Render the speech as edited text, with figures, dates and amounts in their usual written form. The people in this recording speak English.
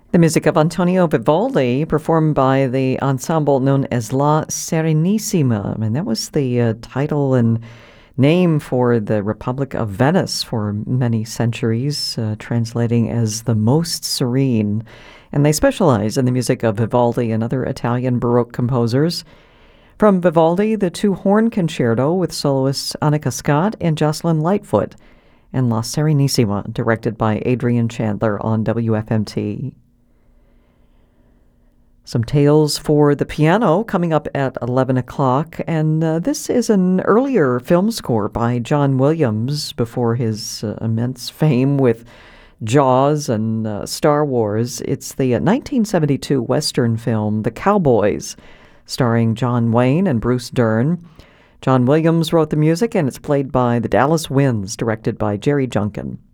The music of Antonio Vivaldi, performed by the ensemble known as La Serenissima, and that was the title and name for the Republic of Venice for many centuries, translating as the Most Serene. And they specialize in the music of Vivaldi and other Italian Baroque composers. From Vivaldi, the two-horn concerto with soloists Annika Scott and Jocelyn Lightfoot, and La Serenissima, directed by Adrian Chandler on WFMT. Some tales for the piano coming up at 11 o'clock, and this is an earlier film score by John Williams before his immense fame with Jaws and Star Wars. It's the 1972 Western film The Cowboys, starring John Wayne and Bruce Dern. John Williams wrote the music, and it's played by the Dallas Winds, directed by Jerry Junkin.